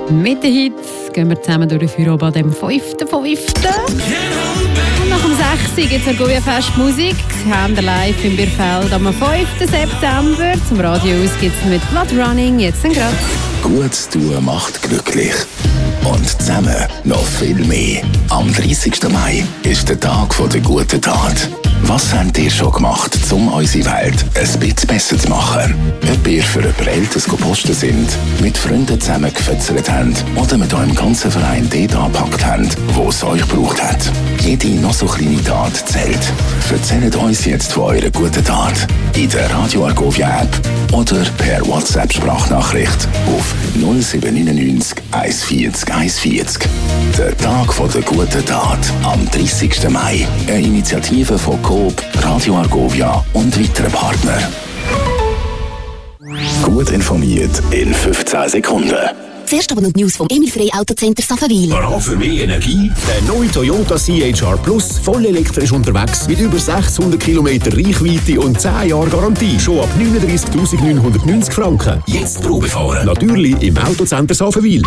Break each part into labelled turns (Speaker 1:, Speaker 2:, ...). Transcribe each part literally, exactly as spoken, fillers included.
Speaker 1: Mit den Hits gehen wir zusammen durch den Feierabend am fünften fünften Und nach dem sechsten gibt es Argovia Fest Musik. Haben wir live im Bierfeld am fünften September. Zum Radio aus gibt es mit Blood Running jetzt gerade.
Speaker 2: Gutes tun macht glücklich. Und zusammen noch viel mehr. Am dreißigsten Mai ist der Tag der guten Tat. Was habt ihr schon gemacht, um unsere Welt ein bisschen besser zu machen? Ob ihr für jemand Älteres gepostet sind, mit Freunden zusammen gefetzelt habt oder mit eurem ganzen Verein dort angepackt habt, wo es euch gebraucht hat. Jede noch so kleine Tat zählt. Erzählt uns jetzt von eurer guten Tat in der Radio Argovia App oder per WhatsApp-Sprachnachricht auf null sieben neun neun eins vier null eins vier null. Der Tag der guten Tat am dreißigsten Mai. Eine Initiative von Coop, Radio Argovia und weiteren Partnern. Gut informiert in fünfzehn Sekunden.
Speaker 3: Zuerst aber noch die News vom Emil Frey Autocenter Saffenwil.
Speaker 4: Parat für mehr Energie? Der neue Toyota C H R Plus, voll elektrisch unterwegs, mit über sechshundert Kilometer Reichweite und zehn Jahre Garantie. Schon ab neununddreißigtausendneunhundertneunzig Franken. Jetzt Probe fahren. Natürlich im Autocenter Saffenwil.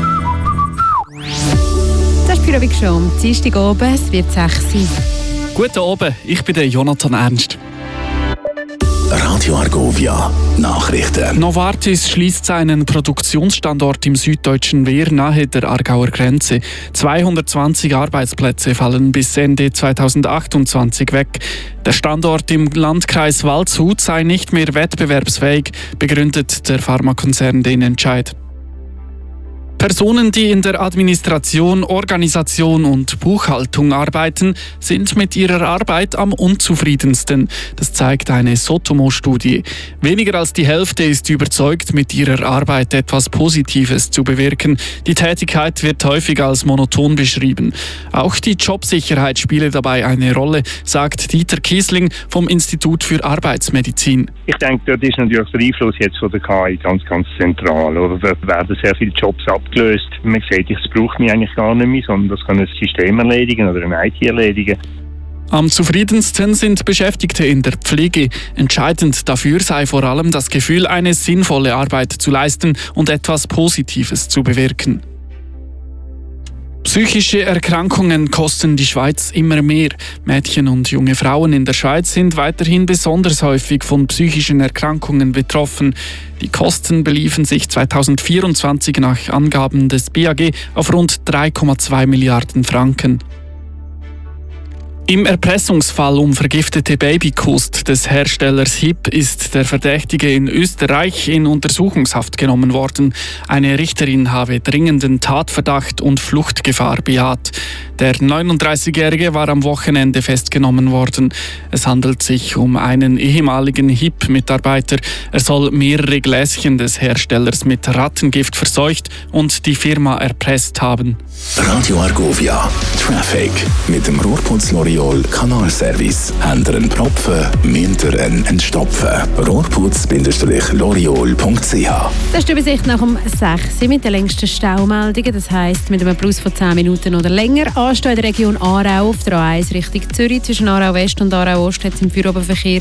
Speaker 1: Das ist Pyrovik schon am Dienstag oben. Es wird sechs sein.
Speaker 5: Guten Abend, ich bin der Jonathan Ernst.
Speaker 2: Radio Argovia Nachrichten.
Speaker 5: Novartis schließt seinen Produktionsstandort im süddeutschen Wehr nahe der Aargauer Grenze. zweihundertzwanzig Arbeitsplätze fallen bis Ende zweitausendachtundzwanzig weg. Der Standort im Landkreis Waldshut sei nicht mehr wettbewerbsfähig, begründet der Pharmakonzern den Entscheid. Personen, die in der Administration, Organisation und Buchhaltung arbeiten, sind mit ihrer Arbeit am unzufriedensten. Das zeigt eine Sotomo-Studie. Weniger als die Hälfte ist überzeugt, mit ihrer Arbeit etwas Positives zu bewirken. Die Tätigkeit wird häufig als monoton beschrieben. Auch die Jobsicherheit spiele dabei eine Rolle, sagt Dieter Kiesling vom Institut für Arbeitsmedizin.
Speaker 6: Ich denke, dort ist natürlich der Einfluss jetzt von der K I ganz, ganz zentral. Oder? Dort werden sehr viele Jobs abgelöst. Man sagt, es braucht mich eigentlich gar nicht mehr, sondern das kann ein System erledigen oder ein I T erledigen.
Speaker 5: Am zufriedensten sind Beschäftigte in der Pflege. Entscheidend dafür sei vor allem das Gefühl, eine sinnvolle Arbeit zu leisten und etwas Positives zu bewirken. Psychische Erkrankungen kosten die Schweiz immer mehr. Mädchen und junge Frauen in der Schweiz sind weiterhin besonders häufig von psychischen Erkrankungen betroffen. Die Kosten beliefen sich zweitausendvierundzwanzig nach Angaben des B A G auf rund drei Komma zwei Milliarden Franken. Im Erpressungsfall um vergiftete Babykost des Herstellers H I P ist der Verdächtige in Österreich in Untersuchungshaft genommen worden. Eine Richterin habe dringenden Tatverdacht und Fluchtgefahr bejaht. Der neununddreißigjährige war am Wochenende festgenommen worden. Es handelt sich um einen ehemaligen H I P-Mitarbeiter. Er soll mehrere Gläschen des Herstellers mit Rattengift verseucht und die Firma erpresst haben.
Speaker 2: Radio Argovia Traffic mit dem Rohrputz L'Oreal Kanalservice. Habt ihr einen Propfen, müsst ihr einen entstopfen. rohrputz L'Oreal punkt c h.
Speaker 1: Das ist die Übersicht nach um sechs mit den längsten Staumeldungen. Das heisst, mit einem Plus von zehn Minuten oder länger. Anstehen in der Region Aarau auf der A eins Richtung Zürich. Zwischen Aarau West und Aarau Ost hat es im Feierabendverkehr